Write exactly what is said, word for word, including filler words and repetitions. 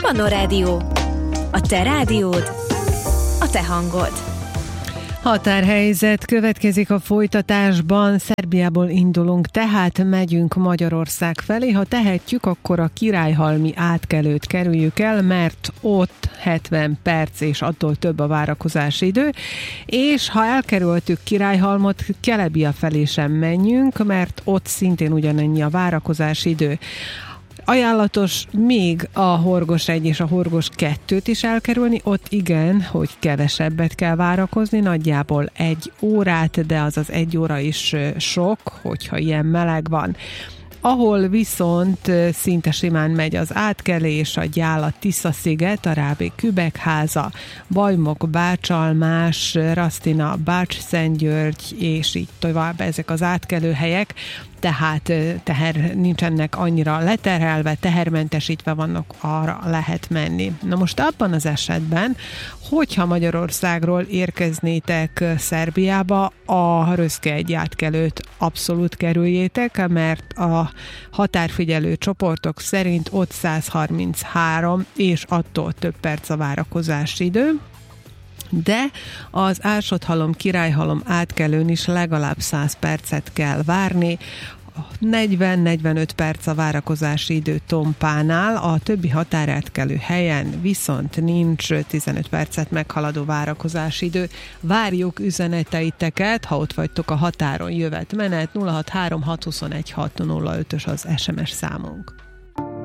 Manna Rádió. A te rádiód, a te hangod. Határhelyzet következik a folytatásban. Szerbiából indulunk, tehát megyünk Magyarország felé. Ha tehetjük, akkor a Királyhalmi átkelőt kerüljük el, mert ott hetven perc és attól több a várakozási idő, és ha elkerültük Királyhalmot, Kelebia felé sem menjünk, mert ott szintén ugyanennyi a várakozási idő. Ajánlatos még a Horgos egy és a Horgos kettőt is elkerülni, ott igen, hogy kevesebbet kell várakozni, nagyjából egy órát, de az az egy óra is sok, hogyha ilyen meleg van. Ahol viszont szinte simán megy az átkelés, a Gyála Tisza-sziget, a Rábé Kübekháza, Bajmok, Bácsalmás, Rasztina, Bács-Szentgyörgy, és így tovább ezek az átkelő helyek, tehát teher nincsenek annyira leterhelve, tehermentesítve vannak, arra lehet menni. Na most abban az esetben, hogyha Magyarországról érkeznétek Szerbiába, a Röszke egy átkelőt abszolút kerüljétek, mert a határfigyelő csoportok szerint ott száz harminchárom és attól több perc a várakozási idő, de az Ársodhalom, Királyhalom átkelőn is legalább száz percet kell várni, negyven-negyvenöt perc a várakozási idő Tompánál, a többi határátkelő helyen viszont nincs tizenöt percet meghaladó várakozási idő. Várjuk üzeneteiteket, ha ott vagytok a határon, jövet menet, nulla hat három hat huszonegyvenhat nulla ötös az es em es számunk.